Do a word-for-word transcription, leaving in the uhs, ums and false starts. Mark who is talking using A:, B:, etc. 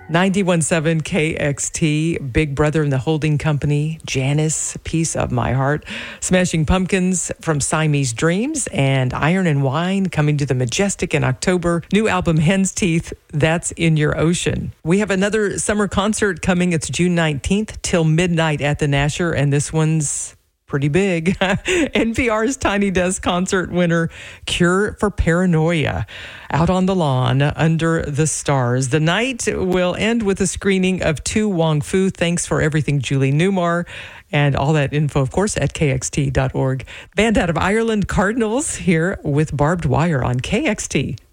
A: ninety-one point seven K X T, Big Brother and the Holding Company, Janice, Piece of My Heart, Smashing Pumpkins from Siamese Dreams, and Iron and Wine coming to the Majestic in October. New album Hen's Teeth, That's in Your Ocean. We have another summer concert coming. It's June nineteenth till midnight at the Nasher, and this one's pretty big. N P R's Tiny Desk concert winner, Cure for Paranoia, out on the lawn under the stars. The night will end with a screening of To Wong Fu. Thanks for everything, Julie Newmar. And all that info, of course, at K X T dot org. Band out of Ireland, Cardinals, here with Barbed Wire on K X T.